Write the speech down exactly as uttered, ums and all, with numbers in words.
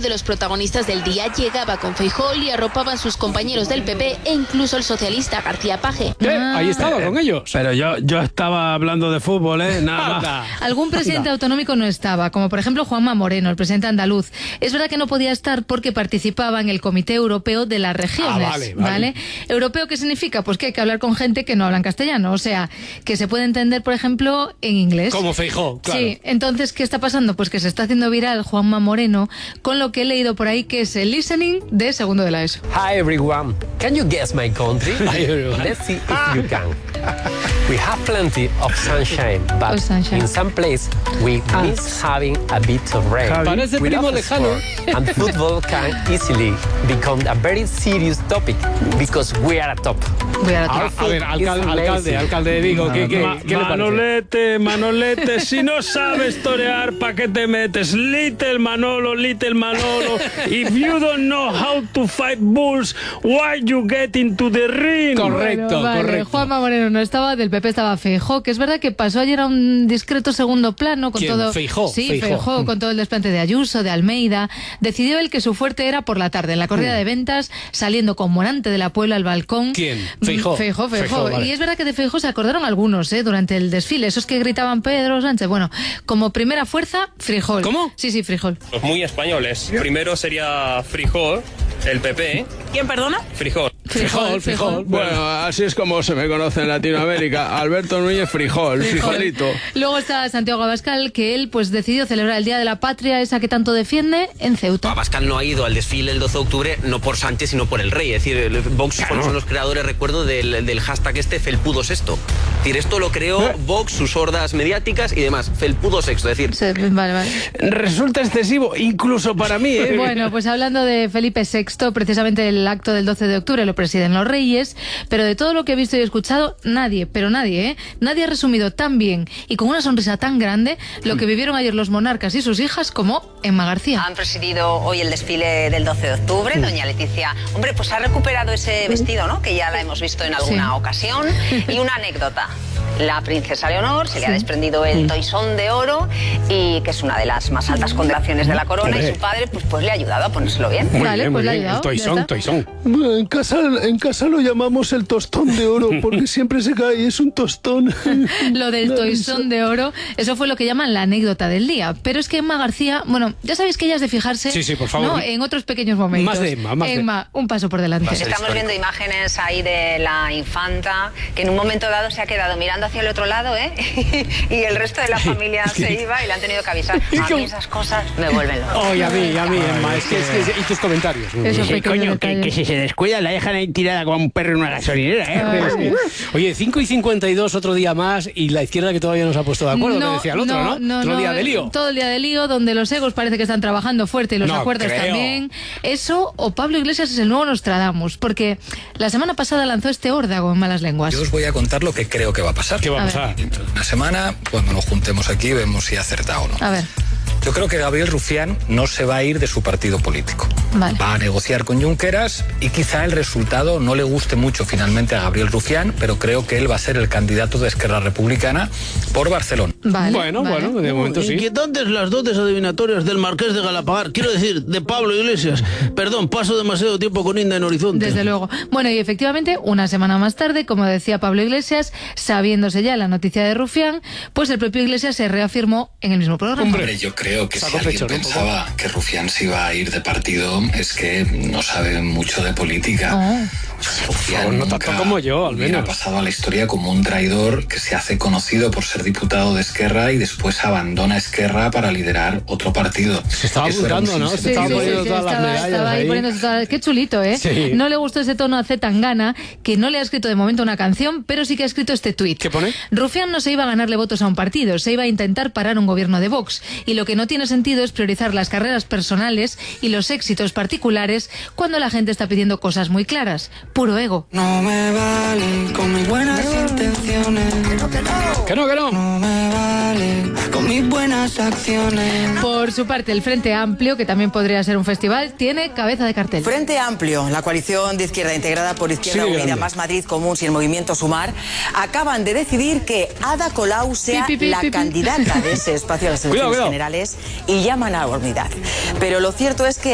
de los protagonistas del día llegaba con Feijóo y arropaban sus compañeros del P P e incluso el socialista García Paje. ¿Eh? Ahí estaba con ellos. Pero yo, yo estaba hablando de fútbol, ¿eh? Nada más. Algún presidente autonómico no estaba, como por ejemplo Juanma Moreno, el presidente andaluz. Es verdad que no podía estar porque participaba en el Comité Europeo de las Regiones. Ah, vale, vale. ¿vale? ¿Europeo qué significa? Pues que hay que hablar con gente que no habla en castellano. O sea, que se puede entender, por ejemplo, en inglés. Como Feijóo, claro. Sí, entonces, ¿qué está pasando? Pues que se está haciendo viral Juanma Moreno con lo que he leído por ahí que es el listening de segundo de la ESO. Hi everyone, can you guess my country? Hi, everyone. Let's see if you can. We have plenty of sunshine, but Of sunshine. in some place we miss having a bit of rain. Parece We primo love lejano. sport, and football can easily become a very serious topic because we are a top. Voy a la A, a ver, alcalde, alcalde, alcalde de Vigo, ¿qué, qué, Ma- qué le parece? Manolete, Manolete, si no sabes torear, ¿pa' qué te metes? Little Manolo, little Manolo. If you don't know how to fight bulls, why you get into the ring? Correcto, Bueno, vale, correcto. Juanma Moreno no estaba, del P P estaba Feijóo, que es verdad que pasó ayer a un discreto segundo plano con ¿Quién? todo. Feijóo, Sí, Feijóo. Feijóo, con todo el desplante de Ayuso, de Almeida. Decidió él que su fuerte era por la tarde, en la corrida de ventas, saliendo con Morante de la Puebla al balcón. ¿Quién? Mm, Feijóo. Feijóo, Feijóo. Feijóo, vale. Y es verdad que de Feijóo se acordaron algunos, ¿eh? Durante el desfile, esos que gritaban Pedro Sánchez. Bueno, como primera fuerza, frijol. ¿Cómo? Sí, sí, frijol. Pues muy españoles. Primero sería Frijol, el P P. ¿Quién, perdona? Frijol. Frijol, frijol. Bueno, así es como se me conoce en Latinoamérica. Alberto Núñez Frijol, frijolito. Luego está Santiago Abascal, que él pues decidió celebrar el Día de la Patria, esa que tanto defiende, en Ceuta. Abascal no ha ido al desfile el doce de octubre no por Sánchez, sino por el rey. Es decir, el Vox son los creadores, recuerdo, del, del hashtag este Felpudo Sexto. Es decir, esto lo creó Vox, sus hordas mediáticas y demás. Felpudo Sexto, es decir... Sí, vale, vale. Resulta excesivo, incluso para mí, ¿eh? Bueno, pues hablando de Felipe sexto, precisamente el acto del doce de octubre lo presiden los reyes, pero de todo lo que he visto y escuchado, nadie, pero nadie, ¿eh? Nadie ha resumido tan bien y con una sonrisa tan grande lo que vivieron ayer los monarcas y sus hijas como Emma García. Han presidido hoy el desfile del doce de octubre. Doña Leticia, hombre, pues ha recuperado ese vestido, ¿no? Que ya la hemos visto en alguna Sí. ocasión. Y una anécdota. La princesa Leonor se le ha desprendido el toisón de oro, y que es una de las más altas condecoraciones de la corona, y su padre pues, pues le ha ayudado a ponérselo bien. Muy Vale, bien, pues muy le ha bien. ayudado, El ya toisón, está. toisón. En casa, en casa lo llamamos el tostón de oro porque siempre se cae y es un tostón. Lo del toisón de oro, eso fue lo que llaman la anécdota del día. Pero es que Emma García, bueno, ya sabéis que ella es de fijarse, Sí, sí, por favor. ¿no? En otros pequeños momentos. Más de Emma, más de- Emma, un paso por delante. Estamos viendo imágenes ahí de la infanta, que en un momento dado se ha quedado mirando hacia el otro lado, ¿eh? Y el resto de la familia se iba y le han tenido que avisar. A mí esas cosas me vuelven loco. Oye, a mí, a mí, Emma, es que, es que- y tus comentarios. Esos Sí, pequeños coño, que, detalles. que si se descuida la dejan ahí tirada como un perro en una gasolinera, ¿eh? Oye, cinco y cincuenta y dos, otro día más, y la izquierda que todavía no se ha puesto de acuerdo, que decía el otro, ¿no? Otro día de lío. Todo el día de lío, donde los egos parece que están trabajando fuerte y los No acuerdos creo. también. Eso, o Pablo Iglesias es el nuevo Nostradamus, porque la semana pasada lanzó este órdago en malas lenguas. Yo os voy a contar lo que creo que va a pasar. ¿Qué va a A ver. pasar? Dentro de una semana, cuando nos juntemos aquí, vemos si ha acertado o no. A ver, Yo creo que Gabriel Rufián no se va a ir de su partido político. Vale. Va a negociar con Junqueras y quizá el resultado no le guste mucho finalmente a Gabriel Rufián, pero creo que él va a ser el candidato de Esquerra Republicana por Barcelona. vale. Bueno, vale. bueno, de momento sí. Inquietantes las dotes adivinatorias del Marqués de Galapagar. Quiero decir, de Pablo Iglesias. Perdón, paso demasiado tiempo con Inda en Horizonte. Desde luego. Bueno, y efectivamente, una semana más tarde, como decía Pablo Iglesias, sabiéndose ya la noticia de Rufián, pues el propio Iglesias se reafirmó en el mismo programa. Hombre, Yo creo que si Saco alguien pecho, ¿no? pensaba que Rufián se iba a ir de partido es que no sabe mucho de política. Oh. Rufián no tanto nunca como yo, al hubiera menos. pasado a la historia como un traidor que se hace conocido por ser diputado de Esquerra y después abandona Esquerra para liderar otro partido. Se estaba Eso era buscando, muy ¿no? Se Sí, sincero. estaba sí, sí, poniendo sí, todas las estaba, medallas estaba ahí ahí. poniéndose todas- Qué chulito, ¿eh? Sí. No le gustó ese tono a Zetangana, que no le ha escrito de momento una canción, pero sí que ha escrito este tuit. ¿Qué pone? Rufián no se iba a ganarle votos a un partido, se iba a intentar parar un gobierno de Vox. Y lo que no tiene sentido es priorizar las carreras personales y los éxitos particulares cuando la gente está pidiendo cosas muy claras. Puro ego. No me valen con mis buenas intenciones. Que no, que no. No me valen con mis buenas acciones. Por su parte, el Frente Amplio, que también podría ser un festival, tiene cabeza de cartel. Frente Amplio, la coalición de izquierda integrada por Izquierda Sí, Unida, grande. Más Madrid Comuns y el Movimiento Sumar, acaban de decidir que Ada Colau sea Pi, pi, pi, la pi, pi. candidata de ese espacio a las Cuidado, elecciones cuidado. generales y llaman a la unidad. Pero lo cierto es que